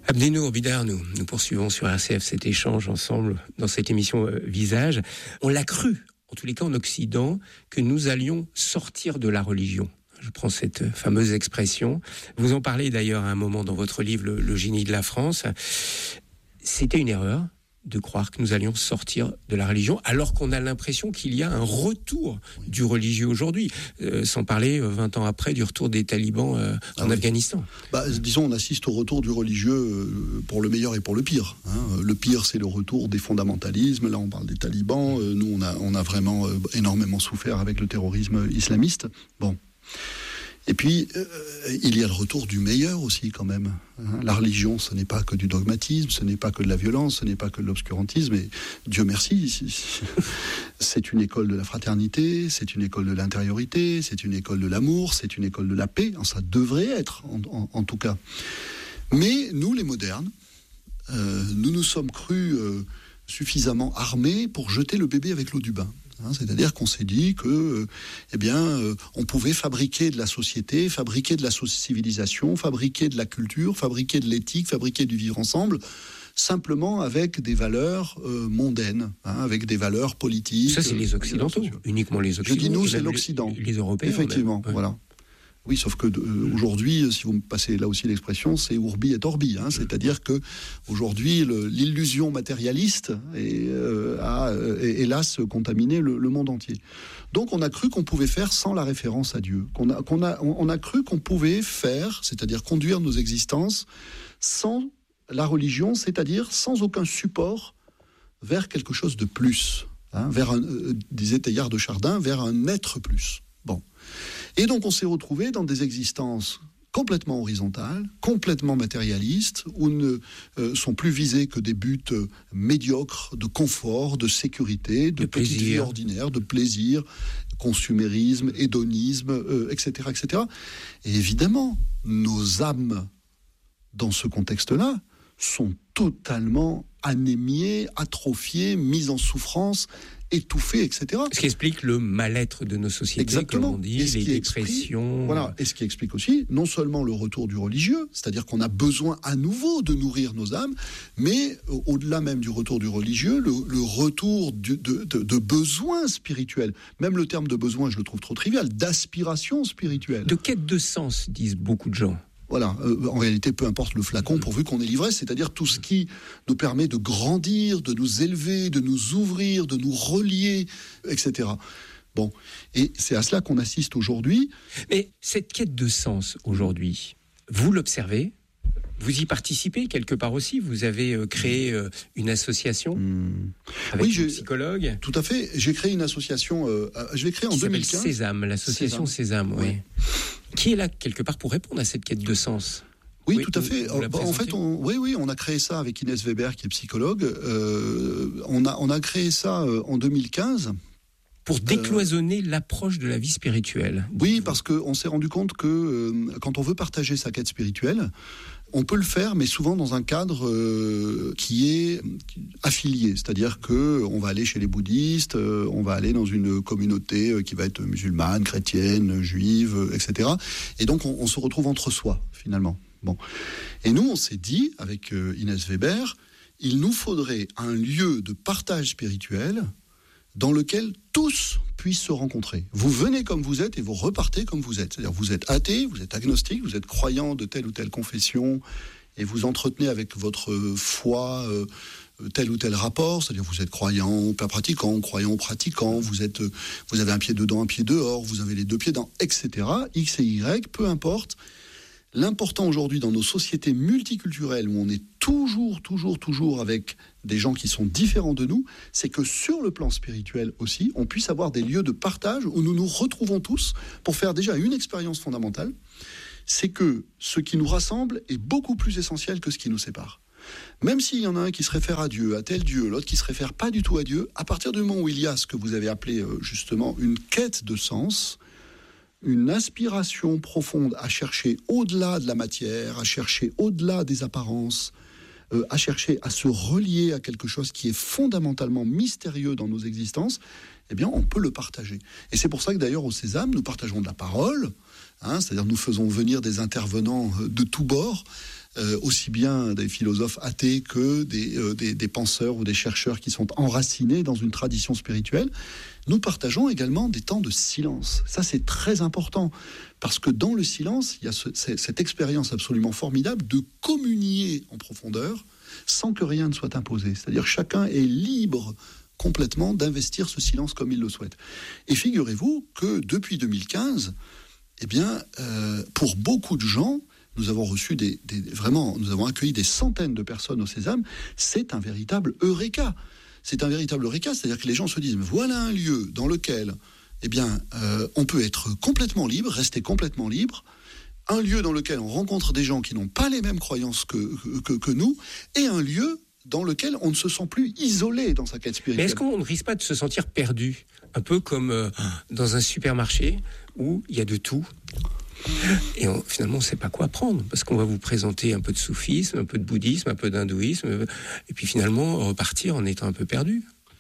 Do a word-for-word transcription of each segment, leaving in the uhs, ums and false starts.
Abdenour Bidar, nous, nous poursuivons sur R C F cet échange ensemble dans cette émission euh, Visage. On l'a cru, en tous les cas en Occident, que nous allions sortir de la religion. Je prends cette fameuse expression. Vous en parlez d'ailleurs à un moment dans votre livre, Le, le génie de la France. C'était une erreur de croire que nous allions sortir de la religion, alors qu'on a l'impression qu'il y a un retour du religieux aujourd'hui, euh, sans parler euh, vingt ans après du retour des talibans euh, en ah oui. Afghanistan. Bah, disons, on assiste au retour du religieux euh, pour le meilleur et pour le pire. Hein. Le pire, c'est le retour des fondamentalismes. Là, on parle des talibans. Euh, nous, on a, on a vraiment euh, énormément souffert avec le terrorisme islamiste. Bon. Et puis, euh, il y a le retour du meilleur aussi, quand même. Hein. La religion, ce n'est pas que du dogmatisme, ce n'est pas que de la violence, ce n'est pas que de l'obscurantisme. Et Dieu merci, c'est une école de la fraternité, c'est une école de l'intériorité, c'est une école de l'amour, c'est une école de la paix. Ça devrait être, en, en, en tout cas. Mais nous, les modernes, euh, nous nous sommes crus euh, suffisamment armés pour jeter le bébé avec l'eau du bain. Hein, c'est-à-dire qu'on s'est dit que, euh, eh bien, euh, on pouvait fabriquer de la société, fabriquer de la civilisation, fabriquer de la culture, fabriquer de l'éthique, fabriquer du vivre ensemble, simplement avec des valeurs euh, mondaines, hein, avec des valeurs politiques. Ça, c'est les Occidentaux, euh, uniquement les Occidentaux. Je dis nous, c'est l'Occident. Les, les Européens. Effectivement, ouais. Voilà. Oui, sauf que euh, aujourd'hui, si vous me passez là aussi l'expression, c'est urbi et orbi, hein, c'est-à-dire que aujourd'hui, le, l'illusion matérialiste est, euh, a, euh, hélas, contaminé le, le monde entier. Donc, on a cru qu'on pouvait faire sans la référence à Dieu, qu'on a, qu'on a, on a cru qu'on pouvait faire, c'est-à-dire conduire nos existences sans la religion, c'est-à-dire sans aucun support vers quelque chose de plus, hein, vers un, euh, disait Teilhard de Chardin, vers un être plus. Bon. Et donc on s'est retrouvé dans des existences complètement horizontales, complètement matérialistes, où ne euh, sont plus visés que des buts euh, médiocres, de confort, de sécurité, de, de petite vie ordinaire, de plaisir, consumérisme, hédonisme, euh, et cetera, et cetera. Et évidemment, nos âmes, dans ce contexte-là, sont totalement anémiées, atrophiées, mises en souffrance, étouffé, et cetera. Ce qui explique le mal-être de nos sociétés, exactement, comme on dit, les dépressions. Explique, voilà, et ce qui explique aussi non seulement le retour du religieux, c'est-à-dire qu'on a besoin à nouveau de nourrir nos âmes, mais euh, au-delà même du retour du religieux, le, le retour du, de, de, de besoins spirituels. Même le terme de besoin, je le trouve trop trivial, d'aspiration spirituelle. De quête de sens, disent beaucoup de gens. Voilà, euh, en réalité, peu importe le flacon, pourvu qu'on ait l'ivresse, c'est-à-dire tout ce qui nous permet de grandir, de nous élever, de nous ouvrir, de nous relier, et cetera. Bon, et c'est à cela qu'on assiste aujourd'hui. Mais cette quête de sens, aujourd'hui, vous l'observez ? Vous y participez quelque part aussi. Vous avez euh, créé euh, une association mmh. avec oui, un psychologue. Tout à fait. J'ai créé une association. Euh, je l'ai créée en qui deux mille quinze. S'appelle Sésame, l'association Sésame. Sésame, oui. oui. Qui est là quelque part pour répondre à cette quête de sens. Oui, oui, tout à fait. Vous, vous en fait, on, oui, oui, on a créé ça avec Inès Weber, qui est psychologue. Euh, on a, on a créé ça euh, en deux mille quinze. Pour décloisonner euh, l'approche de la vie spirituelle. Oui, parce qu'on s'est rendu compte que euh, quand on veut partager sa quête spirituelle, on peut le faire, mais souvent dans un cadre euh, qui est affilié. C'est-à-dire qu'on va aller chez les bouddhistes, euh, on va aller dans une communauté euh, qui va être musulmane, chrétienne, juive, euh, et cetera. Et donc, on, on se retrouve entre soi, finalement. Bon. Et nous, on s'est dit, avec euh, Inès Weber, il nous faudrait un lieu de partage spirituel dans lequel tous puissent se rencontrer. Vous venez comme vous êtes et vous repartez comme vous êtes. C'est-à-dire vous êtes athée, vous êtes agnostique, vous êtes croyant de telle ou telle confession et vous entretenez avec votre foi euh, tel ou tel rapport. C'est-à-dire vous êtes croyant, pas pratiquant, croyant, pratiquant, vous, êtes, vous avez un pied dedans, un pied dehors, vous avez les deux pieds dedans, et cetera. X et Y, peu importe. L'important aujourd'hui dans nos sociétés multiculturelles où on est toujours, toujours, toujours avec des gens qui sont différents de nous, c'est que sur le plan spirituel aussi, on puisse avoir des lieux de partage où nous nous retrouvons tous pour faire déjà une expérience fondamentale. C'est que ce qui nous rassemble est beaucoup plus essentiel que ce qui nous sépare. Même s'il y en a un qui se réfère à Dieu, à tel Dieu, l'autre qui se réfère pas du tout à Dieu, à partir du moment où il y a ce que vous avez appelé justement une quête de sens, une aspiration profonde à chercher au-delà de la matière, à chercher au-delà des apparences, euh, à chercher à se relier à quelque chose qui est fondamentalement mystérieux dans nos existences, eh bien, on peut le partager. Et c'est pour ça que d'ailleurs, au Sésame, nous partageons de la parole, hein, c'est-à-dire nous faisons venir des intervenants de tous bords, euh, aussi bien des philosophes athées que des, euh, des, des penseurs ou des chercheurs qui sont enracinés dans une tradition spirituelle. Nous partageons également des temps de silence. Ça, c'est très important, parce que dans le silence, il y a ce, cette expérience absolument formidable de communier en profondeur sans que rien ne soit imposé. C'est-à-dire que chacun est libre complètement d'investir ce silence comme il le souhaite. Et figurez-vous que depuis deux mille quinze, eh bien, euh, pour beaucoup de gens, nous avons reçu des, des, vraiment, nous avons accueilli des centaines de personnes au Sésame. C'est un véritable eureka. C'est un véritable eureka, c'est-à-dire que les gens se disent, voilà un lieu dans lequel, eh bien, euh, on peut être complètement libre, rester complètement libre, un lieu dans lequel on rencontre des gens qui n'ont pas les mêmes croyances que, que, que nous, et un lieu dans lequel on ne se sent plus isolé dans sa quête spirituelle. Mais est-ce qu'on ne risque pas de se sentir perdu ? Un peu comme euh, dans un supermarché où il y a de tout. Et on, finalement, on ne sait pas quoi prendre, parce qu'on va vous présenter un peu de soufisme, un peu de bouddhisme, un peu d'hindouisme, et puis finalement repartir en étant un peu perdu.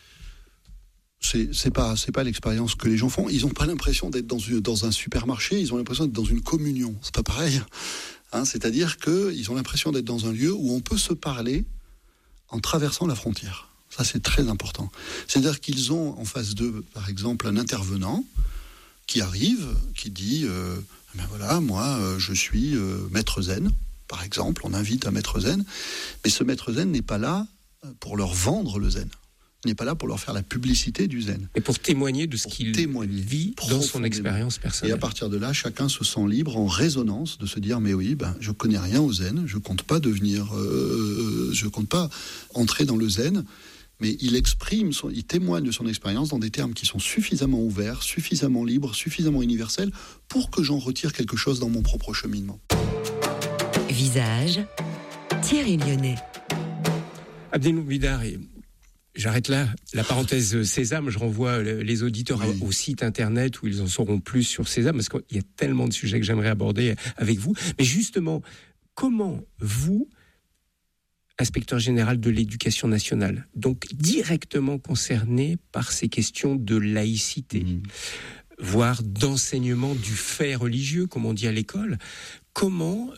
C'est, c'est pas, c'est pas l'expérience que les gens font. Ils n'ont pas l'impression d'être dans, une, dans un supermarché, ils ont l'impression d'être dans une communion. C'est pas pareil. Hein, c'est-à-dire qu'ils ont l'impression d'être dans un lieu où on peut se parler en traversant la frontière. Ça, c'est très important. C'est-à-dire qu'ils ont en face d'eux, par exemple, un intervenant qui arrive, qui dit euh, ben voilà, moi, euh, je suis euh, maître zen, par exemple. On invite un maître zen, mais ce maître zen n'est pas là pour leur vendre le zen. Il n'est pas là pour leur faire la publicité du zen. Et pour témoigner de ce qu'il témoigner vit dans son expérience personnelle. Et à partir de là, chacun se sent libre, en résonance, de se dire, mais oui, ben, je connais rien au zen, je compte pas devenir, euh, je compte pas entrer dans le zen, mais il exprime, son, il témoigne de son expérience dans des termes qui sont suffisamment ouverts, suffisamment libres, suffisamment universels, pour que j'en retire quelque chose dans mon propre cheminement. Visage, Thierry Lyonnais. Abdelnour Bidar, et j'arrête là la parenthèse Sésame, je renvoie les auditeurs oui. au site internet où ils en sauront plus sur Sésame, parce qu'il y a tellement de sujets que j'aimerais aborder avec vous. Mais justement, comment vous, inspecteur général de l'éducation nationale, donc directement concerné par ces questions de laïcité, mmh. voire d'enseignement du fait religieux, comme on dit à l'école, comment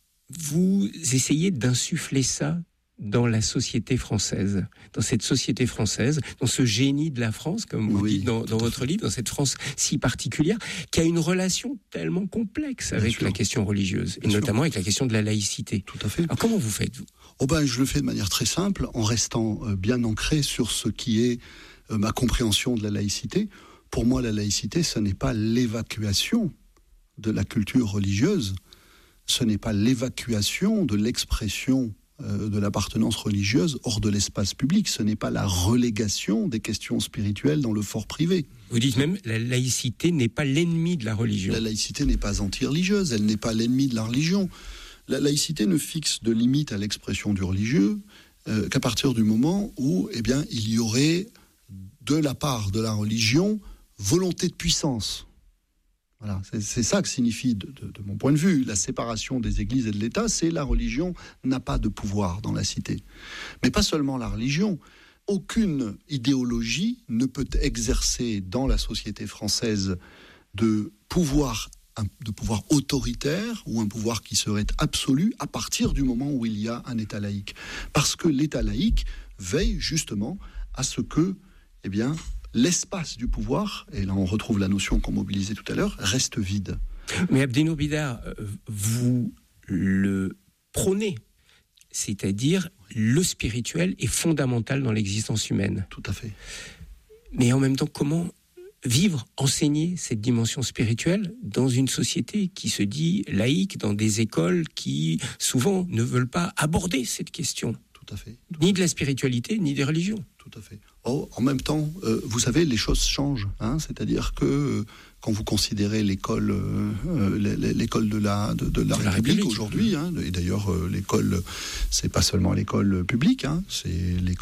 vous essayez d'insuffler ça dans la société française, dans cette société française, dans ce génie de la France, comme vous oui, dites dans, dans votre livre, dans cette France si particulière, qui a une relation tellement complexe Bien avec sûr. la question religieuse, Bien et sûr. notamment avec la question de la laïcité. Tout à fait. Alors comment vous faites, vous ? Oh ben, je le fais de manière très simple, en restant euh, bien ancré sur ce qui est euh, ma compréhension de la laïcité. Pour moi, la laïcité, ce n'est pas l'évacuation de la culture religieuse, ce n'est pas l'évacuation de l'expression de l'appartenance religieuse hors de l'espace public. Ce n'est pas la relégation des questions spirituelles dans le fort privé. Vous dites même la laïcité n'est pas l'ennemi de la religion. La laïcité n'est pas anti-religieuse, elle n'est pas l'ennemi de la religion. La laïcité ne fixe de limite à l'expression du religieux euh, qu'à partir du moment où eh bien, il y aurait de la part de la religion volonté de puissance. Voilà, c'est, c'est ça que signifie, de, de, de mon point de vue, la séparation des églises et de l'État, c'est la religion n'a pas de pouvoir dans la cité. Mais pas seulement la religion, aucune idéologie ne peut exercer dans la société française de pouvoir, un, de pouvoir autoritaire ou un pouvoir qui serait absolu à partir du moment où il y a un État laïque. Parce que l'État laïque veille justement à ce que, eh bien, l'espace du pouvoir, et là on retrouve la notion qu'on mobilisait tout à l'heure, reste vide. Mais Abdelnour Bidar, vous le prônez, c'est-à-dire le spirituel est fondamental dans l'existence humaine. Tout à fait. Mais en même temps, comment vivre, enseigner cette dimension spirituelle dans une société qui se dit laïque, dans des écoles qui souvent ne veulent pas aborder cette question ? Tout à fait. Tout ni de la spiritualité, ni des religions. Tout à fait. Oh, en même temps, euh, vous savez, les choses changent. Hein, c'est-à-dire que euh, quand vous considérez l'école, euh, l'école de la, de, de la, de République, la République aujourd'hui, hein, et d'ailleurs euh, l'école, c'est pas seulement l'école publique, hein, c'est l'école